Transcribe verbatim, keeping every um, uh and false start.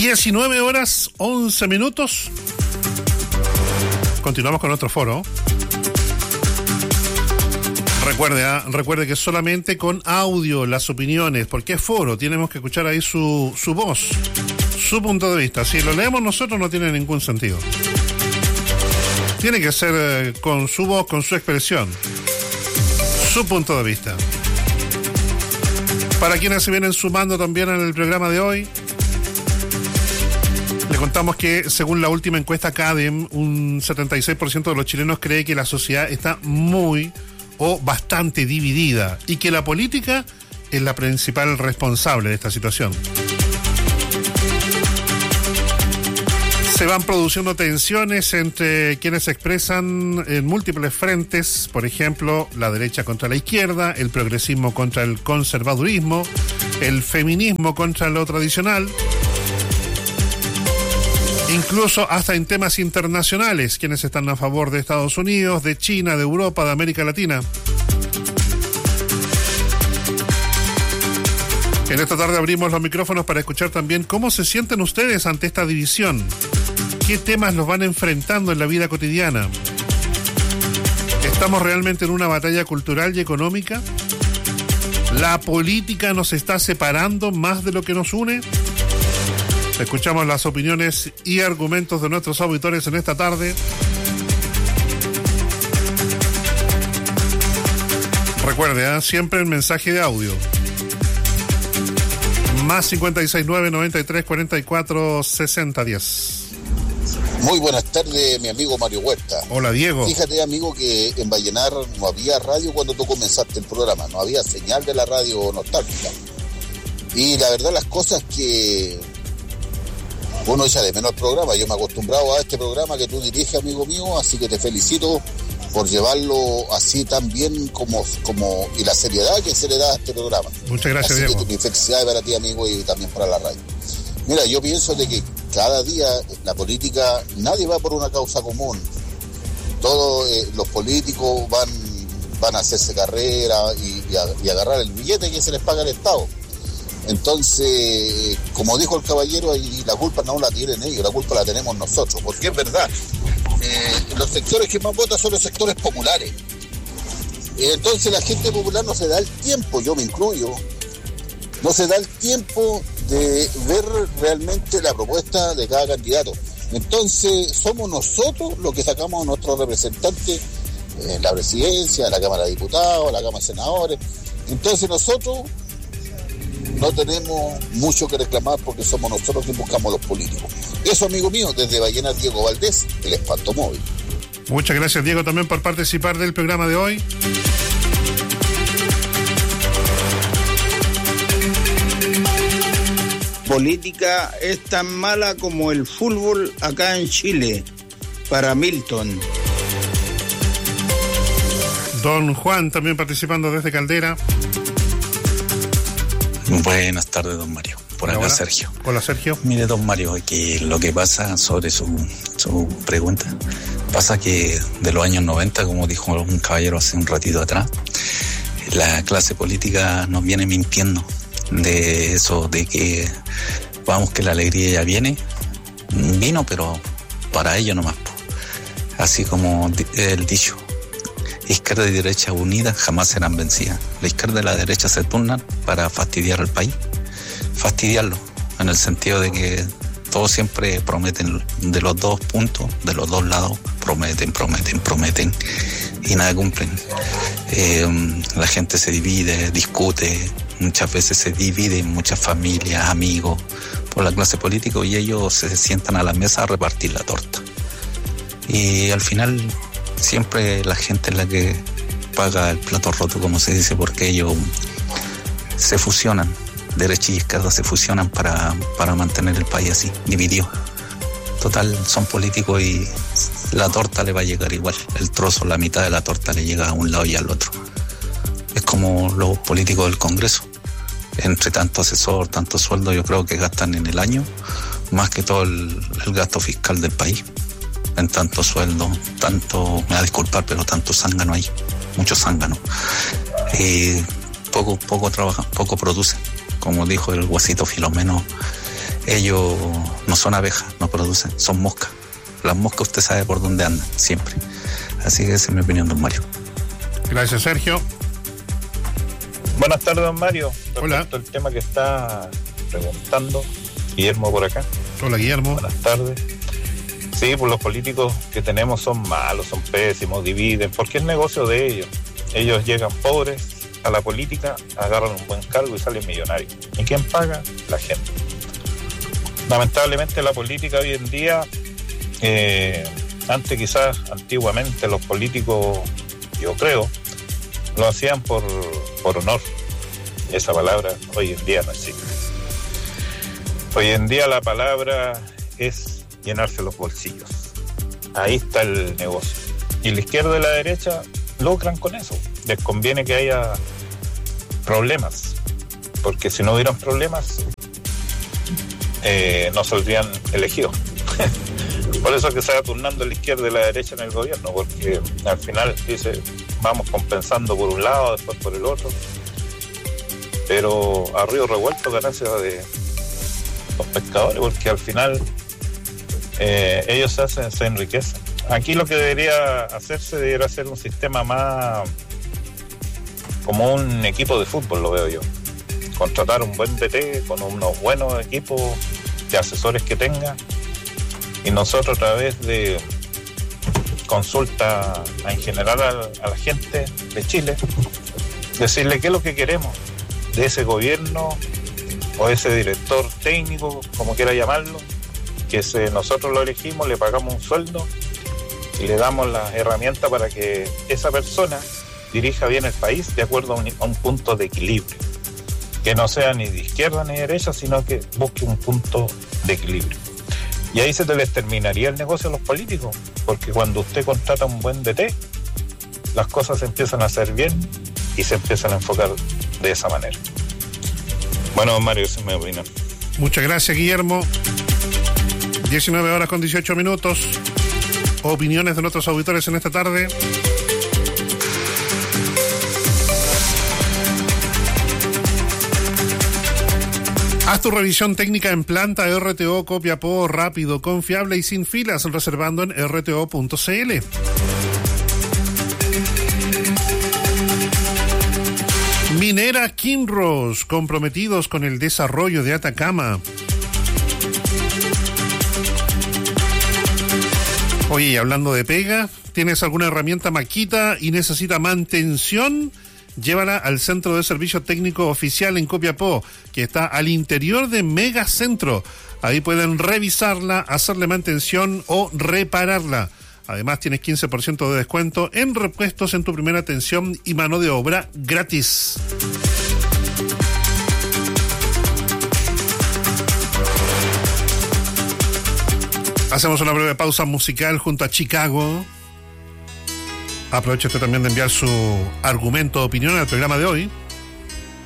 diecinueve horas, once minutos. Continuamos con otro foro. Recuerde, ¿eh? recuerde que solamente con audio las opiniones, porque es foro, tenemos que escuchar ahí su, su voz, su punto de vista. Si lo leemos nosotros no tiene ningún sentido. Tiene que ser eh, con su voz, con su expresión, su punto de vista. Para quienes se vienen sumando también en el programa de hoy, le contamos que según la última encuesta CADEM, un setenta y seis por ciento de los chilenos cree que la sociedad está muy o bastante dividida y que la política es la principal responsable de esta situación. Se van produciendo tensiones entre quienes se expresan en múltiples frentes, por ejemplo, la derecha contra la izquierda, el progresismo contra el conservadurismo, el feminismo contra lo tradicional, incluso hasta en temas internacionales, quienes están a favor de Estados Unidos, de China, de Europa, de América Latina. En esta tarde abrimos los micrófonos para escuchar también cómo se sienten ustedes ante esta división. ¿Qué temas los van enfrentando en la vida cotidiana? ¿Estamos realmente en una batalla cultural y económica? ¿La política nos está separando más de lo que nos une? Escuchamos las opiniones y argumentos de nuestros auditores en esta tarde. Recuerde, ¿eh? siempre el mensaje de audio. Más cincuenta y seis nueve noventa y tres cuarenta y cuatro sesenta diez. Muy buenas tardes, mi amigo Mario Huerta. Hola, Diego. Fíjate, amigo, que en Vallenar no había radio cuando tú comenzaste el programa, no había señal de la radio nostálgica. Y la verdad, las cosas que uno echa de menos el programa. Yo me he acostumbrado a este programa que tú diriges, amigo mío, así que te felicito por llevarlo así tan bien como, como y la seriedad que se le da a este programa. Muchas gracias, así Diego. Que mi felicidad para ti, amigo, y también para la radio. Mira, yo pienso de que cada día la política, nadie va por una causa común. Todos eh, los políticos van, van a hacerse carrera y, y, a, y agarrar el billete que se les paga el Estado. Entonces, como dijo el caballero, y la culpa no la tienen ellos, la culpa la tenemos nosotros, porque es verdad, eh, los sectores que más votan son los sectores populares. Entonces la gente popular no se da el tiempo, yo me incluyo, no se da el tiempo de ver realmente la propuesta de cada candidato. Entonces somos nosotros los que sacamos a nuestros representantes en la presidencia, en la Cámara de Diputados, en la Cámara de Senadores. Entonces nosotros no tenemos mucho que reclamar porque somos nosotros quienes buscamos los políticos. Eso, amigo mío, desde Vallenar, Diego Valdés, el Espanto Móvil. Muchas gracias, Diego, también por participar del programa de hoy. Política es tan mala como el fútbol acá en Chile, para Milton. Don Juan también participando desde Caldera. Buenas tardes, don Mario. Por acá, Hola. Sergio. Hola, Sergio. Mire, don Mario, que lo que pasa sobre su, su pregunta, pasa que de los años noventa, como dijo un caballero hace un ratito atrás, la clase política nos viene mintiendo de eso, de que vamos, que la alegría ya viene, vino, pero para ello nomás. Así como el dicho, izquierda y derecha unidas jamás serán vencidas. La izquierda y la derecha se turnan para fastidiar al país, fastidiarlo, en el sentido de que todos siempre prometen de los dos puntos, de los dos lados, prometen, prometen, prometen y nada cumplen. Eh, la gente se divide, discute, muchas veces se dividen muchas familias, amigos, por la clase política, y ellos se sientan a la mesa a repartir la torta. Y al final siempre la gente es la que paga el plato roto, como se dice, porque ellos se fusionan, derecha y izquierda se fusionan para, para mantener el país así, dividido. Total, son políticos y la torta le va a llegar igual. El trozo, la mitad de la torta le llega a un lado y al otro. Es como los políticos del Congreso. Entre tanto asesor, tanto sueldo, yo creo que gastan en el año más que todo el, el gasto fiscal del país. En tanto sueldo, tanto, me va a disculpar, pero tanto zángano hay, mucho zángano. Eh, poco, poco trabajan, poco producen. Como dijo el Guasito Filomeno, ellos no son abejas, no producen, son moscas. Las moscas usted sabe por dónde andan, siempre. Así que esa es mi opinión, don Mario. Gracias, Sergio. Buenas tardes, don Mario. Hola. Respecto al tema que está preguntando, Guillermo por acá. Hola, Guillermo. Buenas tardes. Sí, pues los políticos que tenemos son malos, son pésimos, dividen, porque es negocio de ellos. Ellos llegan pobres a la política, agarran un buen cargo y salen millonarios. ¿Y quién paga? La gente. Lamentablemente la política hoy en día, eh, antes quizás, antiguamente los políticos, yo creo, lo hacían por, por honor. Esa palabra hoy en día no existe. Hoy en día la palabra es llenarse los bolsillos. Ahí está el negocio. Y la izquierda y la derecha lucran con eso. Les conviene que haya problemas, porque si no hubieran problemas, eh, no saldrían elegidos. Por eso es que se va turnando la izquierda y la derecha en el gobierno, porque al final dice, vamos compensando por un lado, después por el otro. Pero a río revuelto, ganancia de los pescadores, porque al final eh, ellos se hacen, se enriquecen. Aquí lo que debería hacerse debería ser un sistema más como un equipo de fútbol, lo veo yo. Contratar un buen D T con unos buenos equipos de asesores que tenga, y nosotros a través de consulta en general a, a la gente de Chile, decirle qué es lo que queremos de ese gobierno o ese director técnico, como quiera llamarlo, que se, nosotros lo elegimos, le pagamos un sueldo y le damos las herramientas para que esa persona dirija bien el país de acuerdo a un, a un punto de equilibrio, que no sea ni de izquierda ni de derecha, sino que busque un punto de equilibrio. Y ahí se te les terminaría el negocio a los políticos, porque cuando usted contrata un buen D T, las cosas se empiezan a hacer bien y se empiezan a enfocar de esa manera. Bueno, Mario, esa es mi opinión. Muchas gracias, Guillermo. diecinueve horas con dieciocho minutos. Opiniones de nuestros auditores en esta tarde. Haz tu revisión técnica en planta R T O Copiapó, rápido, confiable y sin filas, reservando en r t o punto c l. Minera Kinross, comprometidos con el desarrollo de Atacama. Oye, y hablando de pega, ¿tienes alguna herramienta Makita y necesita mantención? Llévala al Centro de Servicio Técnico Oficial en Copiapó, que está al interior de Megacentro. Ahí pueden revisarla, hacerle mantención o repararla. Además, tienes quince por ciento de descuento en repuestos en tu primera atención y mano de obra gratis. Hacemos una breve pausa musical junto a Chicago. Aproveche usted también de enviar su argumento o opinión al programa de hoy.